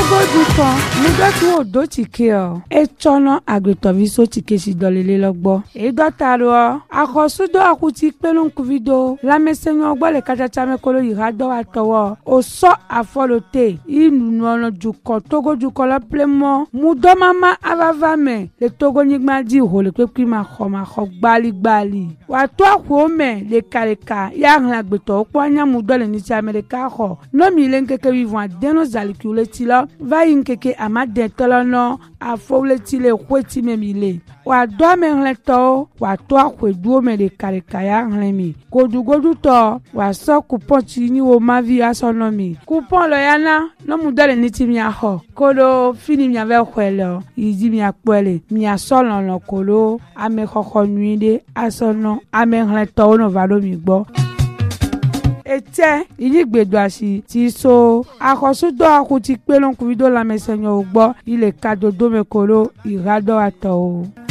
Togo du kan mudoti wo do tike o e chono agbetovi so tike si dolele logbo e dotaro akosudo akuti pelon kuvido la mesenyo ogbo le kachacha me kolo irado atowo o so afolote inu no juko Togo juko la plemo mudo mama avava me le Togo nyigma di ho le pepi ma kho gbali wa to akwo me le kaleka ya hla agbeto opo anya mudo le ni ti America ho no mi le nkeke vivant deno zalikule ti lo va yinkeke amade tolono afowle ti le kweti me mi le wa do me hleto wa to akweduo me le kaleka ya hlemi godu to wa so coupon ti ni wo mavi asonomi coupon lo yana no mudo le ni ti mi ho kolo fini mi ave kwelo idi mi apole mi asolon lo kolo ame koko nuide asono ame hleto no valo mi gbo ete iligbedo asi ti so akosudo akuti pelon kuvido la mesenyo ogbo ile kadodo mekolo irado ato.